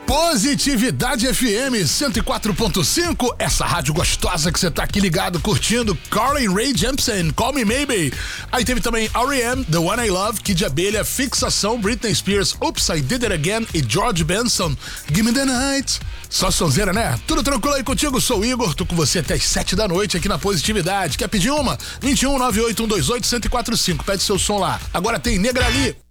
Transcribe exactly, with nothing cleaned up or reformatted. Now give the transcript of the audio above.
Positividade F M cento e quatro ponto cinco, essa rádio gostosa que você tá aqui ligado, curtindo. Carly Rae Jepsen, Call Me Maybe. Aí teve também R E M, The One I Love, Kid de Abelha, Fixação, Britney Spears, Oops, I Did It Again e George Benson, Give Me The Night. Só sonzeira, né? Tudo tranquilo aí contigo? Sou o Igor, tô com você até as sete da noite aqui na Positividade. Quer pedir uma? vinte e um, nove oito um dois oito, um zero quatro cinco. Pede seu som lá. Agora tem Negra Ali.